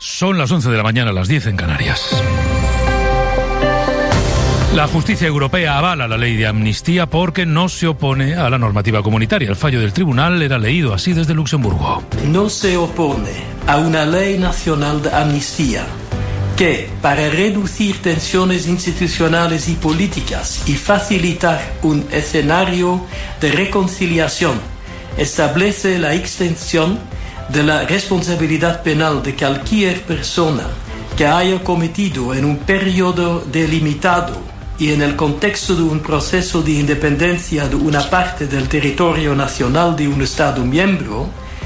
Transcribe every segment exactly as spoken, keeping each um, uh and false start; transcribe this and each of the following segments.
Son las once de la mañana, las diez en Canarias. La justicia europea avala la ley de amnistía porque no se opone a la normativa comunitaria. El fallo del tribunal era leído así desde Luxemburgo. No se opone a una ley nacional de amnistía que, para reducir tensiones institucionales y políticas y facilitar un escenario de reconciliación, establece la extensión de la responsabilidad penal de cualquier persona que haya cometido en un periodo delimitado y en el contexto de un proceso de independencia de una parte del territorio nacional de un Estado miembro,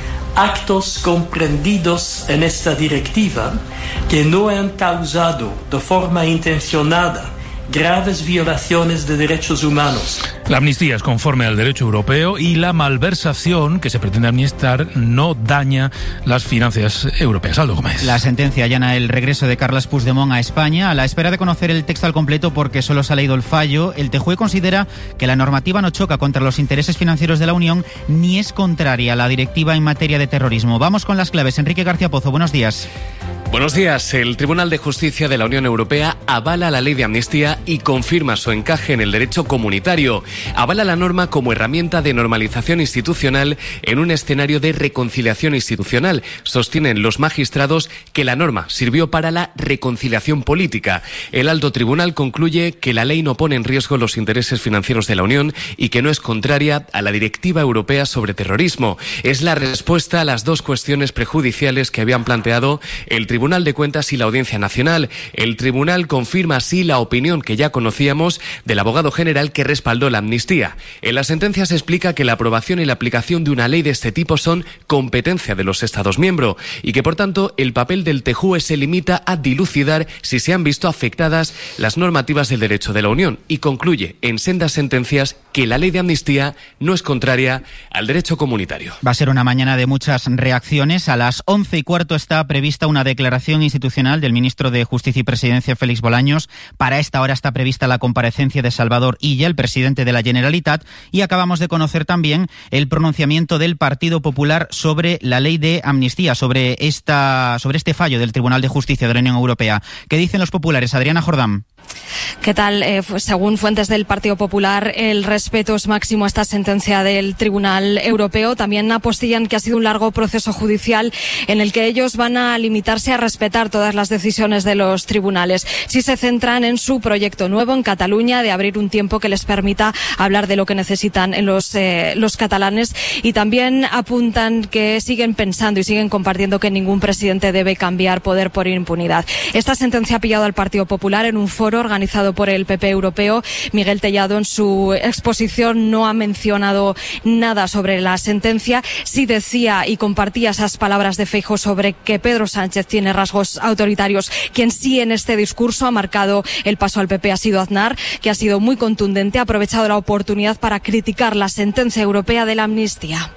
actos comprendidos en esta directiva que no han causado de forma intencionada graves violaciones de derechos humanos. La amnistía es conforme al derecho europeo y la malversación que se pretende amnistiar no daña las finanzas europeas. Aldo Gómez. La sentencia allana el regreso de Carles Puigdemont a España. A la espera de conocer el texto al completo, porque solo se ha leído el fallo, el T J U E considera que la normativa no choca contra los intereses financieros de la Unión ni es contraria a la directiva en materia de terrorismo. Vamos con las claves. Enrique García Pozo, buenos días. Buenos días. El Tribunal de Justicia de la Unión Europea avala la ley de amnistía y confirma su encaje en el derecho comunitario. Avala la norma como herramienta de normalización institucional en un escenario de reconciliación institucional. Sostienen los magistrados que la norma sirvió para la reconciliación política. El alto tribunal concluye que la ley no pone en riesgo los intereses financieros de la Unión y que no es contraria a la Directiva Europea sobre Terrorismo. Es la respuesta a las dos cuestiones prejudiciales que habían planteado el Tribunal Tribunal de Cuentas y la Audiencia Nacional. El tribunal confirma así la opinión que ya conocíamos del abogado general que respaldó la amnistía. En la sentencia se explica que la aprobación y la aplicación de una ley de este tipo son competencia de los Estados miembros y que, por tanto, el papel del T J U E se limita a dilucidar si se han visto afectadas las normativas del derecho de la Unión y concluye en sendas sentencias que la ley de amnistía no es contraria al derecho comunitario. Va a ser una mañana de muchas reacciones. A las once y cuarto está prevista una declaración institucional del ministro de Justicia y Presidencia, Félix Bolaños. Para esta hora está prevista la comparecencia de Salvador Illa, el presidente de la Generalitat, y acabamos de conocer también el pronunciamiento del Partido Popular sobre la ley de amnistía, sobre esta, sobre este fallo del Tribunal de Justicia de la Unión Europea. ¿Qué dicen los populares? Adriana Jordán. ¿Qué tal? Eh, según fuentes del Partido Popular, el respeto es máximo a esta sentencia del Tribunal Europeo. También apostillan que ha sido un largo proceso judicial en el que ellos van a limitarse a respetar todas las decisiones de los tribunales. Si se centran en su proyecto nuevo en Cataluña de abrir un tiempo que les permita hablar de lo que necesitan en los, eh, los catalanes, y también apuntan que siguen pensando y siguen compartiendo que ningún presidente debe cambiar poder por impunidad. Esta sentencia ha pillado al Partido Popular en un foro organizado por el P P europeo. Miguel Tellado en su exposición no ha mencionado nada sobre la sentencia. Sí decía y compartía esas palabras de Feijóo sobre que Pedro Sánchez tiene rasgos autoritarios. Quien sí en este discurso ha marcado el paso al P P ha sido Aznar, que ha sido muy contundente, ha aprovechado la oportunidad para criticar la sentencia europea de la amnistía.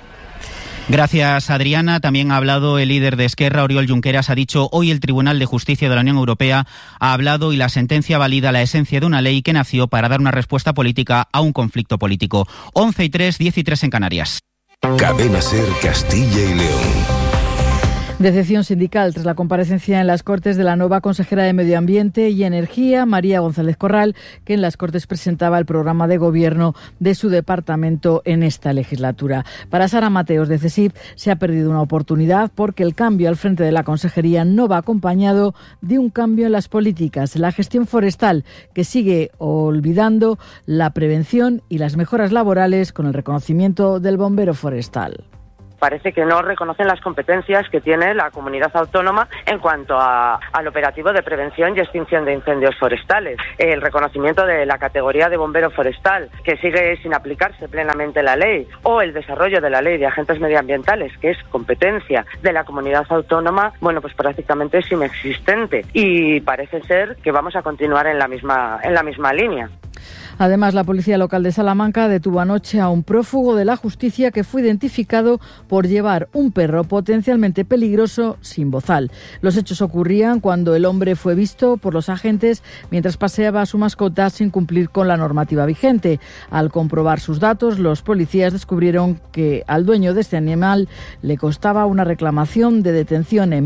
Gracias, Adriana. También ha hablado el líder de Esquerra, Oriol Junqueras. Ha dicho: hoy el Tribunal de Justicia de la Unión Europea ha hablado y la sentencia valida la esencia de una ley que nació para dar una respuesta política a un conflicto político. once y tres, diez y tres en Canarias. Cadena SER, Castilla y León. Decepción sindical tras la comparecencia en las Cortes de la nueva consejera de Medio Ambiente y Energía, María González Corral, que en las Cortes presentaba el programa de gobierno de su departamento en esta legislatura. Para Sara Mateos de CESIF se ha perdido una oportunidad porque el cambio al frente de la consejería no va acompañado de un cambio en las políticas, la gestión forestal, que sigue olvidando la prevención y las mejoras laborales con el reconocimiento del bombero forestal. Parece que no reconocen las competencias que tiene la comunidad autónoma en cuanto a, al operativo de prevención y extinción de incendios forestales. El reconocimiento de la categoría de bombero forestal, que sigue sin aplicarse plenamente la ley, o el desarrollo de la ley de agentes medioambientales, que es competencia de la comunidad autónoma, bueno, pues prácticamente es inexistente. Y parece ser que vamos a continuar en la misma, en la misma línea. Además, la Policía Local de Salamanca detuvo anoche a un prófugo de la justicia que fue identificado por llevar un perro potencialmente peligroso sin bozal. Los hechos ocurrían cuando el hombre fue visto por los agentes mientras paseaba a su mascota sin cumplir con la normativa vigente. Al comprobar sus datos, los policías descubrieron que al dueño de este animal le costaba una reclamación de detención en